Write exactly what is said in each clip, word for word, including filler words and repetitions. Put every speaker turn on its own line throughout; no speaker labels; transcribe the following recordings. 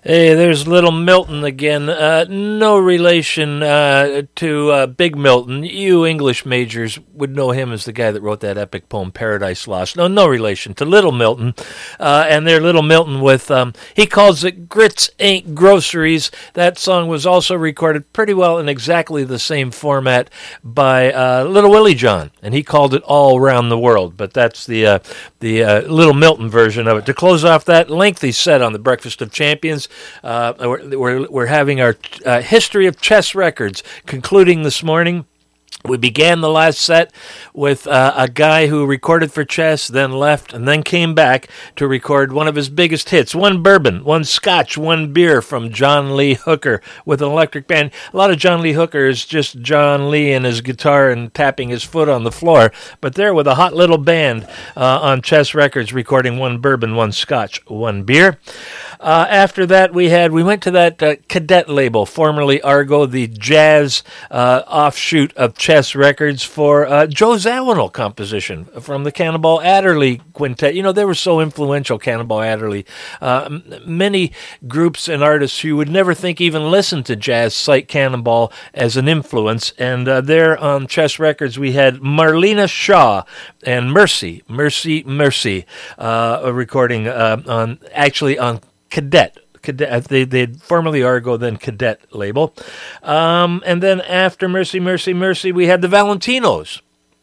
Hey, there's Little Milton again. Uh, no relation uh, to uh, Big Milton. You English majors would know him as the guy that wrote that epic poem, Paradise Lost. No, no relation to Little Milton. Uh, and they're Little Milton with, um, he calls it Grits Ain't Groceries. That song was also recorded pretty well in exactly the same format by uh, Little Willie John. And he called it All Around the World. But that's the, uh, the uh, Little Milton version of it. To close off that lengthy set on the Breakfast of Champions, Uh, we're, we're, we're having our uh, history of chess records concluding this morning. We began the last set with uh, a guy who recorded for chess, then left, and then came back to record one of his biggest hits, one bourbon, one scotch, one beer from John Lee Hooker with an electric band. A lot of John Lee Hooker is just John Lee and his guitar and tapping his foot on the floor, but there with a hot little band uh, on Chess Records recording one bourbon, one scotch, one beer. Uh, after that, we had we went to that uh, Cadet label, formerly Argo, the jazz uh, offshoot of Chess Records, for uh, Joe Zawinul composition from the Cannonball Adderley Quintet. You know, they were so influential, Cannonball Adderley. Uh, m- many groups and artists who would never think even listen to jazz cite Cannonball as an influence. And uh, there on Chess Records, we had Marlena Shaw and Mercy, Mercy, Mercy, uh, a recording uh, on actually on Cadet. Cadet, they they formerly Argo, then Cadet label. Um, and then after Mercy, Mercy, Mercy, we had the Valentinos.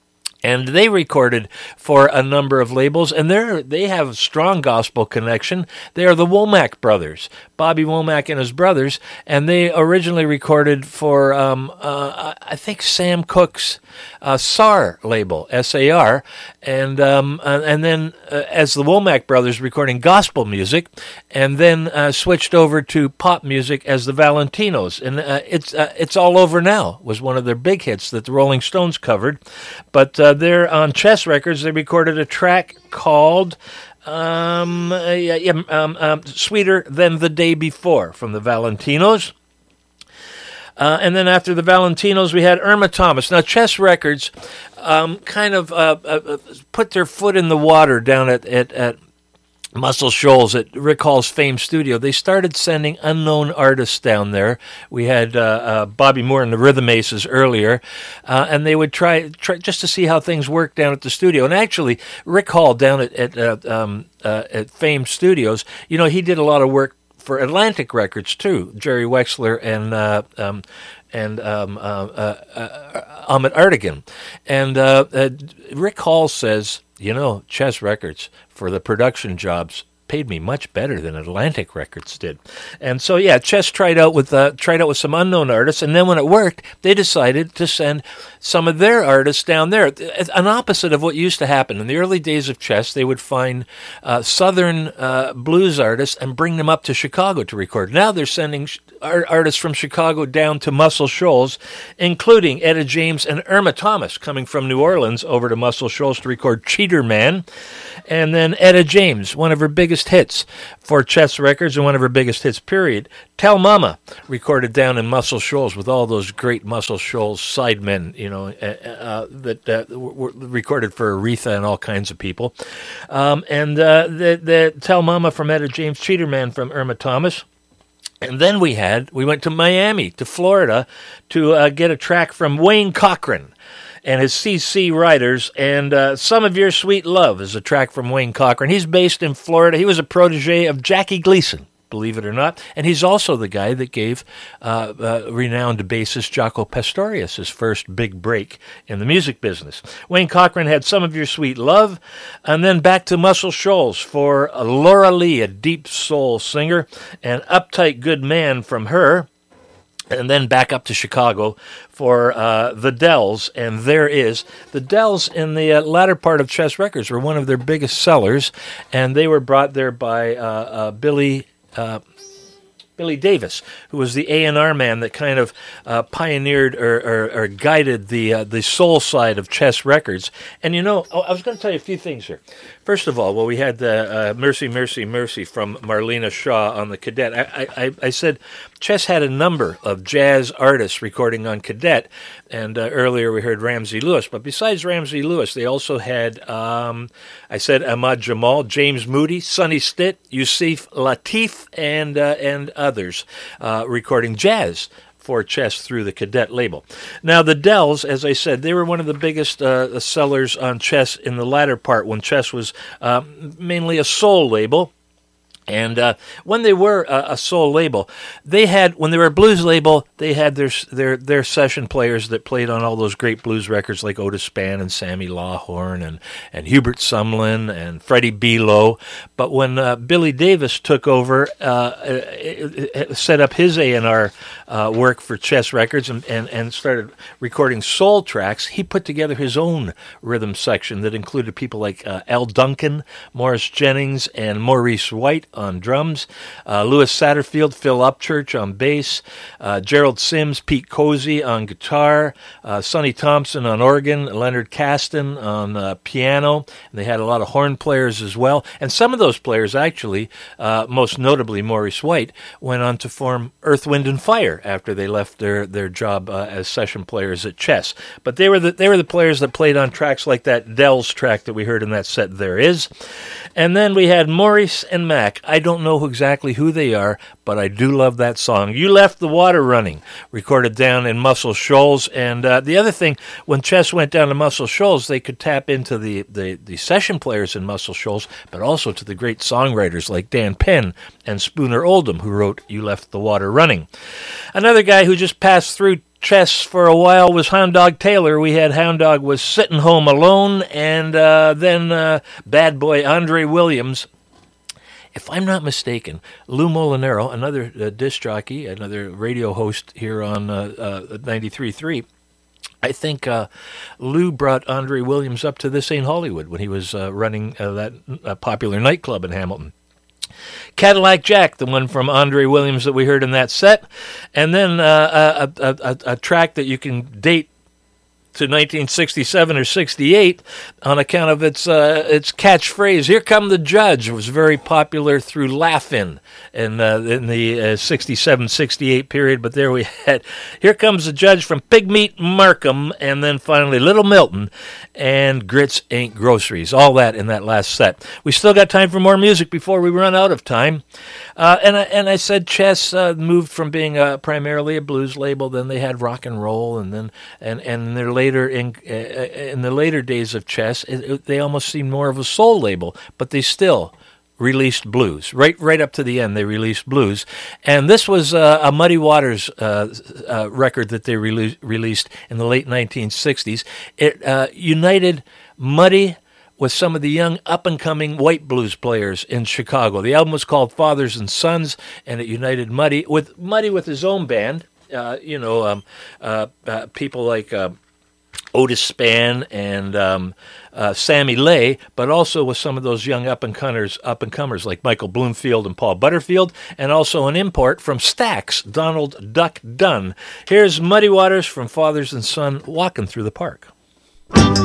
And they recorded for a number of labels, and they they have a strong gospel connection. They are the Womack brothers, Bobby Womack and his brothers, and they originally recorded for, um, uh, I think, Sam Cooke's uh, S A R label, S A R, and um, uh, and then uh, as the Womack brothers recording gospel music, and then uh, switched over to pop music as the Valentinos. And uh, it's uh, it's All Over Now was one of their big hits that the Rolling Stones covered, but uh, there on Chess Records, they recorded a track called um, uh, yeah, yeah, um, um, Sweeter Than the Day Before from the Valentinos. Uh, and then after the Valentinos, we had Irma Thomas. Now, Chess Records um, kind of uh, uh, put their foot in the water down at, at, at Muscle Shoals at Rick Hall's Fame Studio. They started sending unknown artists down there. We had uh, uh, Bobby Moore and the Rhythm Aces earlier, uh, and they would try, try just to see how things worked down at the studio. And actually, Rick Hall down at at, uh, um, uh, at Fame Studios, you know, he did a lot of work for Atlantic Records too. Jerry Wexler and uh, um, and um, uh, uh, uh, Ahmet Ertegun. And uh, uh, Rick Hall says, you know, Chess Records, for the production jobs, paid me much better than Atlantic Records did. And so, yeah, Chess tried out with uh, tried out with some unknown artists, and then when it worked, they decided to send some of their artists down there. An opposite of what used to happen. In the early days of Chess, they would find uh, southern uh, blues artists and bring them up to Chicago to record. Now they're sending art- artists from Chicago down to Muscle Shoals, including Etta James and Irma Thomas, coming from New Orleans over to Muscle Shoals to record Cheater Man. And then Etta James, one of her biggest hits for Chess Records and one of her biggest hits, period. Tell Mama, recorded down in Muscle Shoals with all those great Muscle Shoals sidemen, you know, uh, uh, that uh, were recorded for Aretha and all kinds of people. Um, and uh, the, the Tell Mama from Etta James, Cheater Man from Irma Thomas. And then we had, we went to Miami, to Florida, to uh, get a track from Wayne Cochran and his C C Riders, and uh, Some of Your Sweet Love is a track from Wayne Cochran. He's based in Florida. He was a protege of Jackie Gleason, believe it or not, and he's also the guy that gave uh, uh, renowned bassist Jaco Pastorius his first big break in the music business. Wayne Cochran had Some of Your Sweet Love, and then back to Muscle Shoals for uh, Laura Lee, a deep soul singer, and Uptight Good Man from her. And then back up to Chicago for uh, the Dells, and there is. The Dells in the uh, latter part of Chess Records were one of their biggest sellers, and they were brought there by uh, uh, Billy uh, Billy Davis, who was the A and R man that kind of uh, pioneered or, or, or guided the uh, the soul side of Chess Records. And you know, I was going to tell you a few things here. First of all, well, we had the uh, Mercy, Mercy, Mercy from Marlena Shaw on the Cadet. I, I, I said Chess had a number of jazz artists recording on Cadet, and uh, earlier we heard Ramsey Lewis. But besides Ramsey Lewis, they also had, um, I said Ahmad Jamal, James Moody, Sonny Stitt, Yusuf Lateef, and, uh, and others uh, recording jazz for Chess through the Cadet label. Now, the Dells, as I said, they were one of the biggest uh, sellers on Chess in the latter part when Chess was uh, mainly a soul label. And uh, when they were uh, a soul label, they had, when they were a blues label, they had their their their session players that played on all those great blues records like Otis Spann and Sammy Lawhorn and, and Hubert Sumlin and Freddie Belo. But when uh, Billy Davis took over, uh, it, it set up his A and R uh, work for Chess Records and, and, and started recording soul tracks, he put together his own rhythm section that included people like uh, Al Duncan, Morris Jennings, and Maurice White on drums, uh, Louis Satterfield, Phil Upchurch on bass, uh, Gerald Sims, Pete Cozy on guitar, uh, Sonny Thompson on organ, Leonard Caston on uh, piano, and they had a lot of horn players as well. And some of those players actually, uh, most notably Maurice White, went on to form Earth, Wind and Fire after they left their, their job uh, as session players at Chess. But they were the they were the players that played on tracks like that Dells track that we heard in that set, There Is. And then we had Maurice and Mac. I don't know exactly who they are, but I do love that song. You Left the Water Running, recorded down in Muscle Shoals. And uh, the other thing, when Chess went down to Muscle Shoals, they could tap into the, the, the session players in Muscle Shoals, but also to the great songwriters like Dan Penn and Spooner Oldham, who wrote You Left the Water Running. Another guy who just passed through Chess for a while was Hound Dog Taylor. We had Hound Dog was Sitting Home Alone, and uh, then uh, bad boy Andre Williams. If I'm not mistaken, Lou Molinaro, another uh, disc jockey, another radio host here on uh, uh, ninety-three point three, I think uh, Lou brought Andre Williams up to This Ain't Hollywood when he was uh, running uh, that uh, popular nightclub in Hamilton. Cadillac Jack, the one from Andre Williams that we heard in that set, and then uh, a, a, a, a track that you can date to nineteen sixty-seven or sixty-eight on account of its uh, its catchphrase, "Here Come the Judge." It was very popular through Laugh-In in, uh, in the uh, sixty-seven sixty-eight period, but there we had "Here Comes the Judge" from Pigmeat Markham, and then finally Little Milton and Grits Ain't Groceries. All that in that last set. We still got time for more music before we run out of time. Uh, and, I, and I said Chess uh, moved from being uh, primarily a blues label, then they had rock and roll, and then and, and their later in uh, in the later days of Chess, it, it, they almost seemed more of a soul label, but they still released blues. Right right up to the end, they released blues. And this was uh, a Muddy Waters uh, uh, record that they rele- released in the late nineteen sixties. It uh, united Muddy with some of the young up-and-coming white blues players in Chicago. The album was called Fathers and Sons, and it united Muddy with Muddy with his own band. Uh, you know, um, uh, uh, people like uh, Otis Spann and um, uh, Sammy Lay, but also with some of those young up-and-comers, up-and-comers like Michael Bloomfield and Paul Butterfield, and also an import from Stax, Donald Duck Dunn. Here's Muddy Waters from Fathers and Son, Walking Through the Park.